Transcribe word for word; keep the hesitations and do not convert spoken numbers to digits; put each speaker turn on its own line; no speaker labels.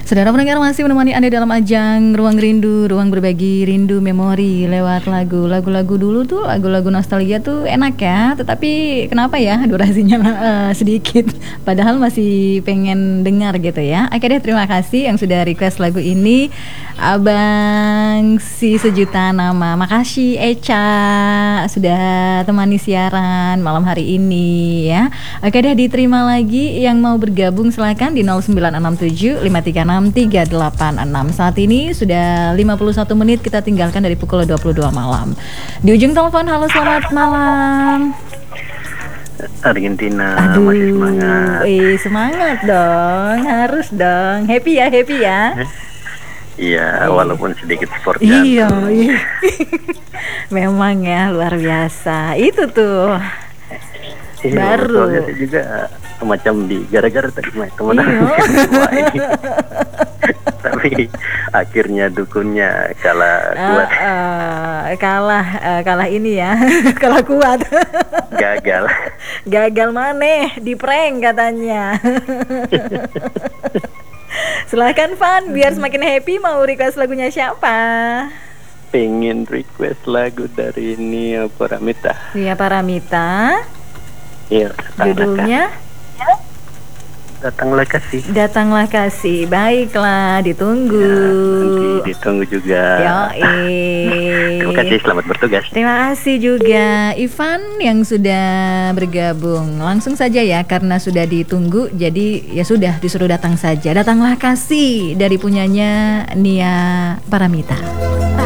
Saudara pendengar masih menemani Anda dalam ajang Ruang Rindu, ruang berbagi rindu memori lewat lagu. Lagu-lagu dulu tuh, lagu-lagu nostalgia tuh enak ya. Tetapi kenapa ya durasinya uh, sedikit, padahal masih pengen dengar gitu ya. Oke deh, terima kasih yang sudah request lagu ini, Abang Si Sejuta Nama. Makasih Eca sudah temani siaran malam hari ini ya. Oke deh, diterima lagi yang mau bergabung silakan di nol sembilan enam tujuh lima tiga enam tiga delapan enam. Saat ini sudah lima puluh satu menit kita tinggalkan dari pukul dua puluh dua malam. Di ujung telepon, halo selamat malam.
Argentina.
Aduh,
masih semangat.
Eh, semangat dong, harus dong. Happy ya, happy ya.
Iya, eh. walaupun sedikit sport
Iya, iya. Memang ya luar biasa. Itu tuh.
Iya,
baru
soalnya saya juga semacam di gara-gara tadi main teman ini. Tapi akhirnya dukunnya kalah kuat.
Uh, uh, kalah uh, kalah ini ya. Kalah kuat.
Gagal.
Gagal maneh di prank katanya. Silahkan Van, biar semakin happy, mau request lagunya siapa?
Pengen request lagu dari ini Paramita.
Iya, Paramita.
Iya,
judulnya
Datanglah Kasih.
Datanglah Kasih. Baiklah, ditunggu.
Ya, nanti ditunggu juga.
Yoi.
Terima kasih, selamat bertugas.
Terima kasih juga Ivan yang sudah bergabung. Langsung saja ya, karena sudah ditunggu, jadi ya sudah disuruh datang saja. Datanglah Kasih dari punyanya Nia Paramita.